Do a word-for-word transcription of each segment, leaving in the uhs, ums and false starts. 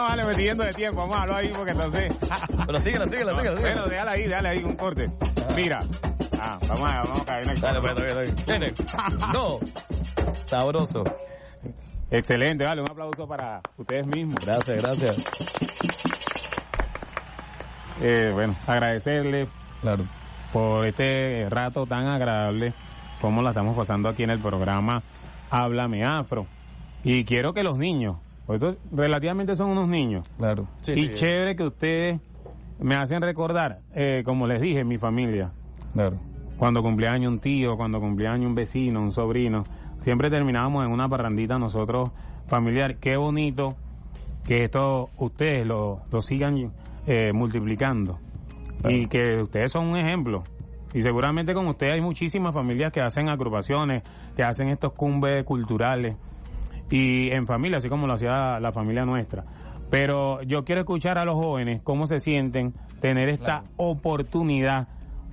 Vale, metiendo de tiempo, vamos a hablar ahí porque entonces... Pero síguela, síguela, síguela. Bueno, déjala ahí, déjala ahí, un corte. Mira. Ah, vamos a, vamos a caer en el... Dale, pues, dale, dale. Tiene. No. Sabroso. Excelente, vale, un aplauso para ustedes mismos. Gracias, gracias. Eh, bueno, agradecerle Claro. por este rato tan agradable como la estamos pasando aquí en el programa Háblame Afro. Y quiero que los niños, pues estos relativamente son unos niños, Claro. Sí, y sí, chévere que ustedes me hacen recordar, eh, como les dije, mi familia. Claro. Cuando cumplía año un tío, cuando cumplía año un vecino, un sobrino, siempre terminábamos en una parrandita nosotros familiar. Qué bonito que esto ustedes lo, lo sigan eh, multiplicando. Claro. Y que ustedes son un ejemplo. Y seguramente con ustedes hay muchísimas familias que hacen agrupaciones, que hacen estos cumbres culturales. Y en familia, así como lo hacía la familia nuestra. Pero yo quiero escuchar a los jóvenes cómo se sienten tener esta claro. oportunidad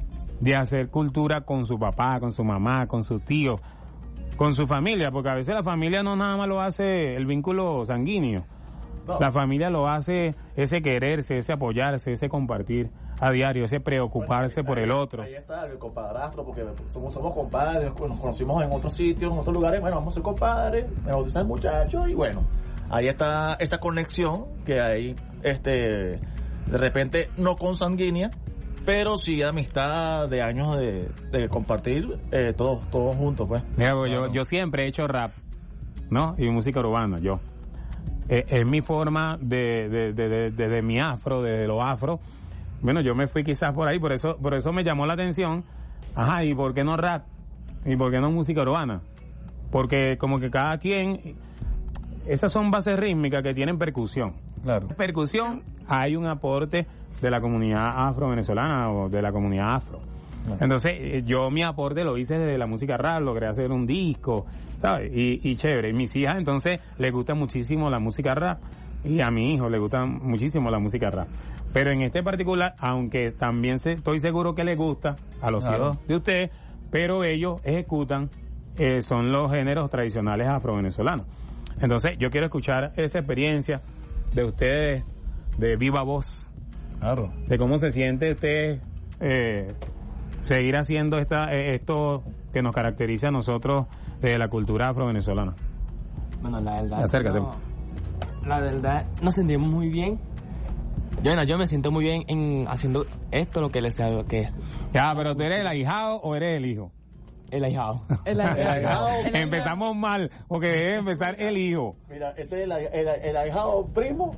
de hacer cultura con su papá, con su mamá, con su tío, con su familia, porque a veces la familia no nada más lo hace el vínculo sanguíneo. No. La familia lo hace ese quererse, ese apoyarse, ese compartir a diario, ese preocuparse bueno, por el otro. Ahí está el compadrastro, porque somos, somos compadres, nos conocimos en otros sitios, en otros lugares, bueno, vamos a ser compadres, me bautizan el muchacho y bueno, ahí está esa conexión que hay, este, de repente no consanguínea, pero sí amistad de años de, de compartir eh, todos todos juntos, pues. Mira, pues yo, yo siempre he hecho rap, ¿no? Y música urbana, yo. Es, es mi forma de, de, de, de, de, de mi afro, de, de lo afro. Bueno, yo me fui quizás por ahí, por eso por eso me llamó la atención. Ajá, ¿y por qué no rap? ¿Y por qué no música urbana? Porque como que cada quien... Esas son bases rítmicas que tienen percusión. Claro. Percusión, hay un aporte de la comunidad afro-venezolana o de la comunidad afro. Claro. Entonces, yo mi aporte lo hice desde la música rap, logré hacer un disco, ¿sabes? Y, y chévere. Y mis hijas, entonces, les gusta muchísimo la música rap. Y a mi hijo le gusta muchísimo la música rap. Pero en este particular, aunque también se, estoy seguro que le gusta a los claro. hijos de ustedes, pero ellos ejecutan, eh, son los géneros tradicionales afro-venezolanos. Entonces, yo quiero escuchar esa experiencia de ustedes, de viva voz, claro. de cómo se siente usted eh, seguir haciendo esta eh, esto que nos caracteriza a nosotros de la cultura afro-venezolana. Bueno, la verdad... Acércate. No, la verdad, nos sentimos muy bien. Yo, no, yo me siento muy bien en haciendo esto, lo que les lo que es. Ya, pero ¿tú eres el ahijado o eres el hijo? El ahijado. El ahijado. Empezamos mal, porque debe empezar el hijo. Mira, este es el, el, el ahijado primo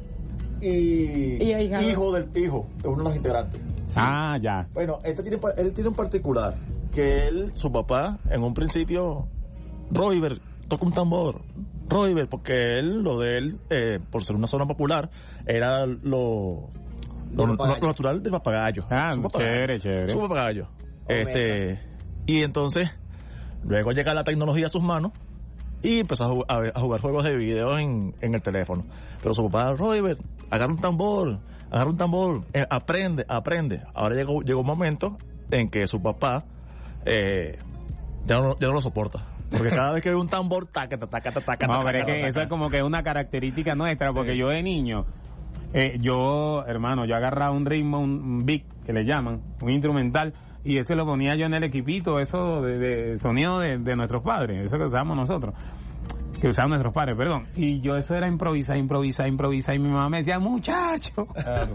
y, y hijo del hijo de uno de los integrantes. Sí. Ah, ya. Bueno, este tiene, él tiene un particular, que él, su papá, en un principio, Roiber, toca un tambor, Roiber, porque él, lo de él, eh, por ser una zona popular, era lo, lo, lo, lo natural del papagayo. Ah, su papagayo, chévere, chévere. Su papagayo. Oh, este, y entonces, luego llega la tecnología a sus manos, y empezó a jugar, a jugar juegos de video en, en el teléfono. Pero su papá, Roiber, agarra un tambor, agarra un tambor, eh, aprende, aprende. Ahora llegó, llegó un momento en que su papá eh, ya, no, ya no lo soporta. Porque cada vez que ve un tambor, taca, taca, taca, taca. No, taca, pero es taca, que taca. eso es como que es una característica nuestra, porque sí. Yo de niño, eh, yo, hermano, yo agarraba un ritmo, un, un beat, que le llaman, un instrumental, y ese lo ponía yo en el equipito, eso de, de sonido de, de nuestros padres, eso que usábamos nosotros, que usaban nuestros padres, perdón. Y yo eso era improvisar, improvisar, improvisar, y mi mamá me decía, muchacho. Claro.